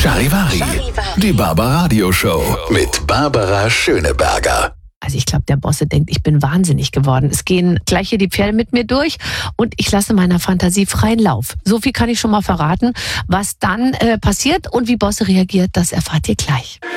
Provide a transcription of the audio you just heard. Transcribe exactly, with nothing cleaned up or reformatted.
Charivari, die Barbaradio-Show mit Barbara Schöneberger. Also ich glaube, der Bosse denkt, ich bin wahnsinnig geworden. Es gehen gleich hier die Pferde mit mir durch und ich lasse meiner Fantasie freien Lauf. So viel kann ich schon mal verraten. Was dann äh, passiert und wie Bosse reagiert, das erfahrt ihr gleich.